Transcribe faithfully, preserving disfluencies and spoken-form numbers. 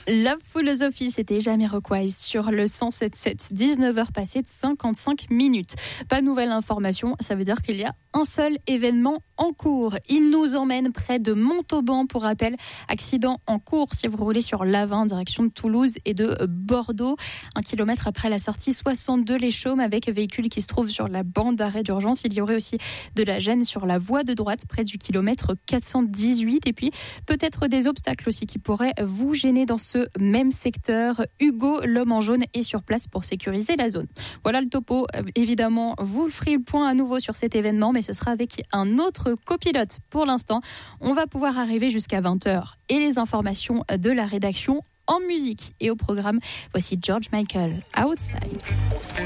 Love Philosophy, c'était Jamiroquai sur le cent sept sept, dix-neuf heures passées de cinquante-cinq minutes. Pas de nouvelle information, ça veut dire qu'il y a un seul événement en cours. Il nous emmène près de Montauban. Pour rappel, accident en cours si vous roulez sur l'A vingt, direction de Toulouse et de Bordeaux. Un kilomètre après la sortie soixante-deux Les Chaumes, avec véhicule qui se trouve sur la bande d'arrêt d'urgence. Il y aurait aussi de la gêne sur la voie de droite près du kilomètre quatre cent dix-huit. Et puis peut-être des obstacles aussi qui pourraient vous gêner dans ce même secteur. Hugo, l'homme en jaune, est sur place pour sécuriser la zone. Voilà le topo. Évidemment, vous ferez le point à nouveau sur cet événement, mais ce sera avec un autre copilote. Pour l'instant, on va pouvoir arriver jusqu'à vingt heures. Et les informations de la rédaction en musique et au programme. Voici George Michael, Outside.